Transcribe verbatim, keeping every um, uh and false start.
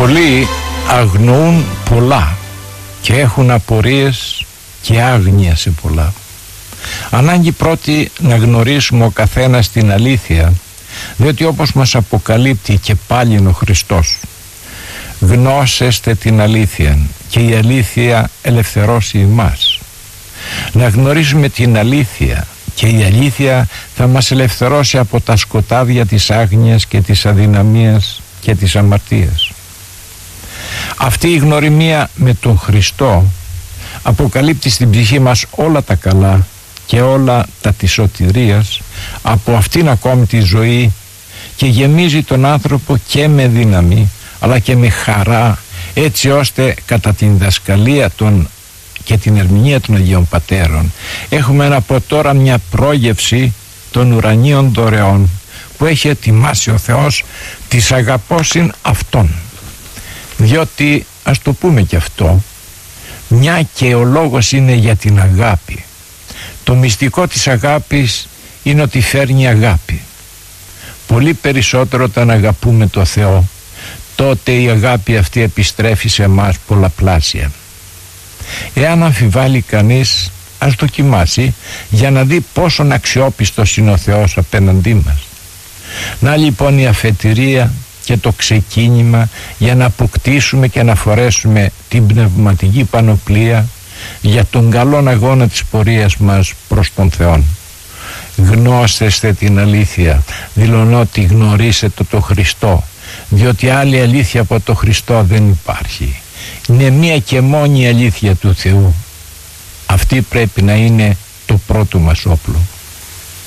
Πολλοί αγνοούν πολλά και έχουν απορίες και άγνοια σε πολλά. Ανάγκη πρώτη να γνωρίσουμε ο καθένας την αλήθεια, διότι όπως μας αποκαλύπτει και πάλιν ο Χριστός, γνώσεστε την αλήθεια και η αλήθεια ελευθερώσει εμάς. Να γνωρίζουμε την αλήθεια και η αλήθεια θα μας ελευθερώσει από τα σκοτάδια της άγνοιας και της αδυναμίας και της αμαρτίας. Αυτή η γνωριμία με τον Χριστό αποκαλύπτει στην ψυχή μας όλα τα καλά και όλα τα της σωτηρίας, από αυτήν ακόμη τη ζωή, και γεμίζει τον άνθρωπο και με δύναμη αλλά και με χαρά, έτσι ώστε κατά την δασκαλία των και την ερμηνεία των Αγίων Πατέρων έχουμε από τώρα μια πρόγευση των ουρανίων δωρεών που έχει ετοιμάσει ο Θεός της αγαπώσιν αυτών. Διότι, ας το πούμε και αυτό, μια και ο λόγος είναι για την αγάπη, το μυστικό της αγάπης είναι ότι φέρνει αγάπη. Πολύ περισσότερο όταν αγαπούμε το Θεό, τότε η αγάπη αυτή επιστρέφει σε εμάς πολλαπλάσια. Εάν αμφιβάλλει κανείς, ας δοκιμάσει για να δει πόσον αξιόπιστος είναι ο Θεός απέναντί μας. Να λοιπόν η αφετηρία και το ξεκίνημα για να αποκτήσουμε και να φορέσουμε την πνευματική πανοπλία για τον καλόν αγώνα της πορείας μας προς τον Θεό. Γνώσεστε την αλήθεια, δηλώνω ότι γνωρίσετε το Χριστό, διότι άλλη αλήθεια από το Χριστό δεν υπάρχει. Είναι μία και μόνη αλήθεια του Θεού. Αυτή πρέπει να είναι το πρώτο μας όπλο.